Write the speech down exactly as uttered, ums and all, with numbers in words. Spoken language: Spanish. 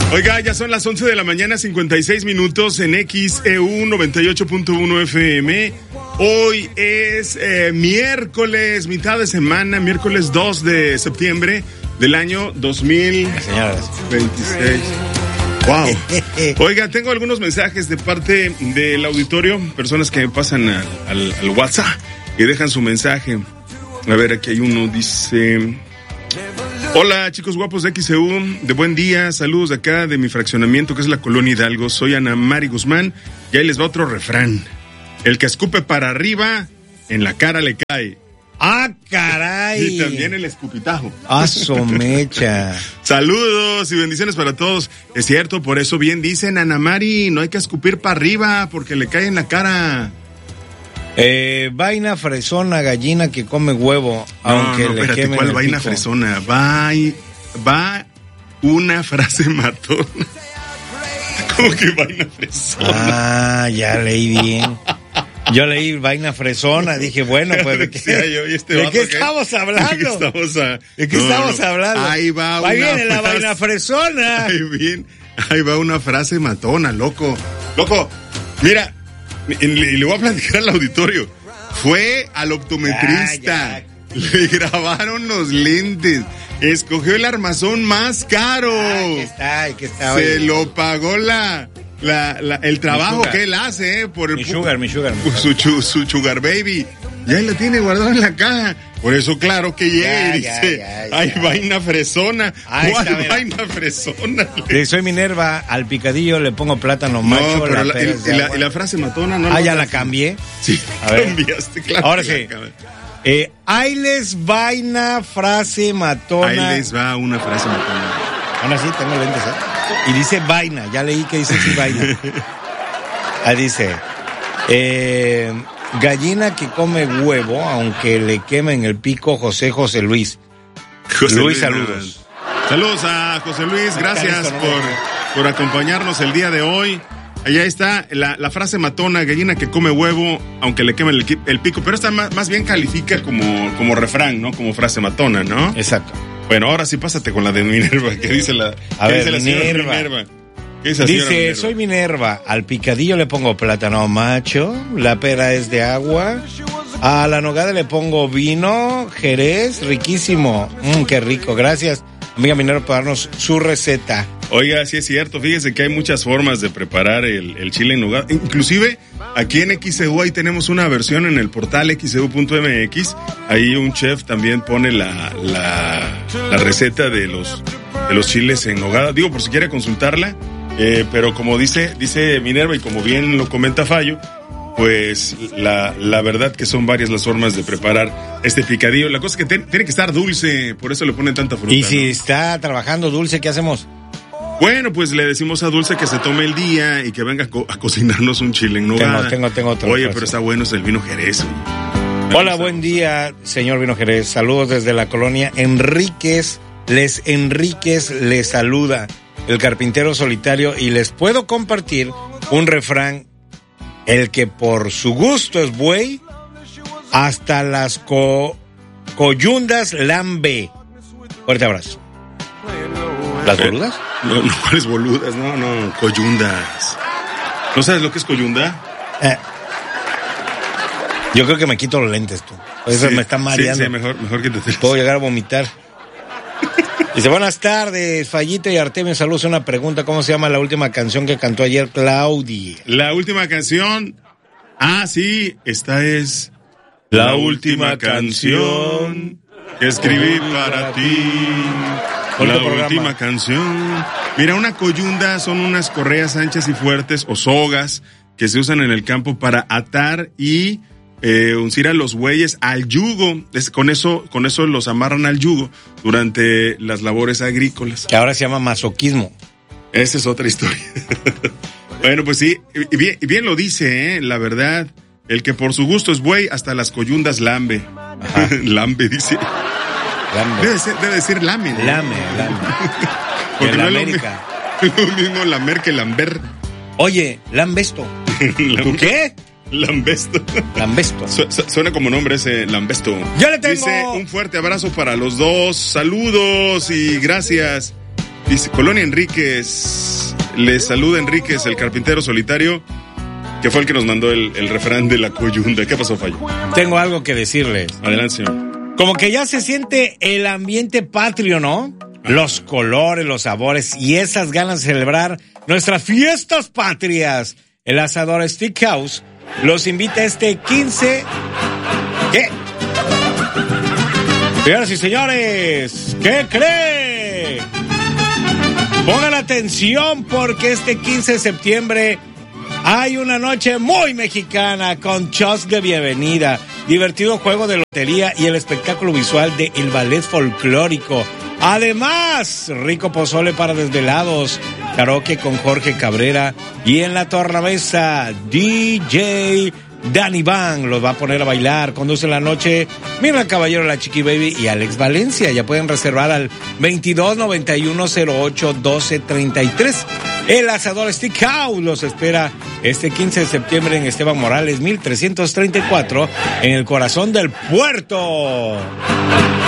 Oiga, ya son las once de la mañana, cincuenta y seis minutos en X E U noventa y ocho punto uno F M. Hoy es eh, miércoles, mitad de semana, miércoles dos de septiembre del año dos mil veintiséis. Wow. Oiga, tengo algunos mensajes de parte del auditorio, personas que pasan al, al, al WhatsApp y dejan su mensaje. A ver, aquí hay uno, dice... Hola, chicos guapos de X E U, de buen día, saludos de acá de mi fraccionamiento, que es la Colonia Hidalgo. Soy Ana Mari Guzmán, y ahí les va otro refrán. El que escupe para arriba, en la cara le cae. ¡Ah, caray! Y también el escupitajo. ¡Ah, somecha! Saludos y bendiciones para todos. Es cierto, por eso bien dicen, Ana Mari, no hay que escupir para arriba, porque le cae en la cara. Eh, vaina fresona, gallina que come huevo, no, aunque no, le espérate, quemen ¿cuál el vaina pico? fresona? Va, va una frase matona. ¿Cómo que vaina fresona? Ah, ya leí bien. Yo leí vaina fresona, dije, bueno, pues ¿de qué, sí, yo, este ¿de qué que, estamos hablando? ¿De qué estamos, a... ¿De qué no, estamos no. hablando? Ahí va Ahí una viene la frase... vaina fresona. Ahí, bien, ahí va una frase matona, loco. Loco, mira, y le voy a platicar al auditorio. Fue al optometrista, ya, ya. Le grabaron los lentes, escogió el armazón más caro. Ah, aquí está, aquí está. Se oye. lo pagó la, la, la el trabajo que él hace, eh, por el Mi sugar, mi sugar. Mi su, su, su sugar baby. Ya él la tiene guardada en la caja. Por eso, claro que llega Ya, y ya, dice, ya, ya. hay vaina fresona. Ahí ¿Cuál está, mira. vaina fresona? Sí, soy Minerva, al picadillo le pongo plátano macho. No, pero la, pera y, es de y la, agua. y la frase matona no. Ah, no ya la la cambié. Sí, A ver. cambiaste, claro. Ahora que sí. la cambiaste. Eh, ahí les vaina frase matona. Ahí les va una frase matona. Ahora sí, tengo lentes, ¿eh? Y dice vaina, ya leí que dice sí vaina. Ahí dice, eh, gallina que come huevo, aunque le quemen el pico, José José Luis. José Luis, Luis, saludos. Saludos a José Luis, gracias Listo, no por, me- por acompañarnos el día de hoy. Allá está la, la frase matona, gallina que come huevo, aunque le queme el, el pico, pero esta más, más bien califica como, como refrán, ¿no? Como frase matona, ¿no? Exacto. Bueno, ahora sí pásate con la de Minerva, que dice la, A ¿qué ver, dice la señora Minerva. Minerva? ¿Qué dice la señora Dice, Minerva? soy Minerva, al picadillo le pongo plátano macho, la pera es de agua, a la nogada le pongo vino, jerez, riquísimo. Mmm, qué rico, gracias, amiga Minerva, por darnos su receta. Oiga, sí es cierto, fíjese que hay muchas formas de preparar el, el chile en nogada. Inclusive, aquí en X E U ahí tenemos una versión en el portal x e u punto m x. Ahí un chef también pone la, la, la receta de los, de los chiles en nogada. Digo, por si quiere consultarla, eh, pero como dice, dice Minerva y como bien lo comenta Fallo, pues la, la verdad que son varias las formas de preparar este picadillo. La cosa es que ten, tiene que estar dulce, por eso le ponen tanta fruta. Y si ¿no? está trabajando dulce, ¿qué hacemos? Bueno, pues le decimos a Dulce que se tome el día y que venga a, co- a cocinarnos un chile en nogada. Tengo, tengo, tengo otro. Oye, frase. pero está bueno, es el vino Jerez. Me Hola, gusta. buen día, señor Vino Jerez. Saludos desde la colonia Enríquez. Les Enríquez les saluda el carpintero solitario y les puedo compartir un refrán. El que por su gusto es buey, hasta las co- coyundas lambe. Fuerte abrazo. ¿Las boludas? No, no, ¿cuáles boludas? No, no, coyundas. ¿No sabes lo que es coyunda? Eh. Yo creo que me quito los lentes, tú. Eso Sí, me está mareando. Sí, sí, mejor, mejor que te... Puedo llegar a vomitar. Dice, buenas tardes, Fallito y Artemio, saludos. Una pregunta, ¿cómo se llama la última canción que cantó ayer Claudia? La última canción... Ah, sí, esta es... La La última última canción que escribí para ti. Bonito La programa. última canción. Mira, una coyunda son unas correas anchas y fuertes o sogas que se usan en el campo para atar y eh, uncir a los bueyes al yugo. Es, con eso, con eso los amarran al yugo durante las labores agrícolas. Que ahora se llama masoquismo. Esa es otra historia. Bueno, pues sí, y bien, y bien lo dice, ¿eh? La verdad. El que por su gusto es buey, hasta las coyundas lambe. Lambe, dice. Lambe. Debe, ser, debe decir lame, ¿no? Lame, lame. Porque De no la es lo, América. mi- lo mismo lamer que lamber. Oye, lambesto. ¿Tú qué? Lambesto. Lambesto. Su- su- suena como nombre ese Lambesto. Yo le tengo- Dice, un fuerte abrazo para los dos. Saludos y gracias. Dice, Colonia Enríquez, le saluda Enríquez, el carpintero solitario, que fue el que nos mandó el, el refrán de la coyunda. ¿Qué pasó, Fallo? Tengo algo que decirles. Adelante, señor. Como que ya se siente el ambiente patrio, ¿no? Los colores, los sabores y esas ganas de celebrar nuestras fiestas patrias. El Asador Steakhouse los invita este quince... ¿Qué? Señoras y señores, ¿qué cree? Pongan atención porque este quince de septiembre hay una noche muy mexicana con shots de bienvenida, divertido juego de lotería y el espectáculo visual de el ballet folclórico. Además, rico pozole para desvelados, karaoke con Jorge Cabrera y en la tornamesa D J Danny Bang los va a poner a bailar. Conduce la noche Mira Caballero, la Chiqui Baby y Alex Valencia. Ya pueden reservar al veintidós noventa y uno cero ocho doce treinta y tres. El Asador Steakhouse los espera este quince de septiembre en Esteban Morales mil trescientos treinta y cuatro en el corazón del puerto.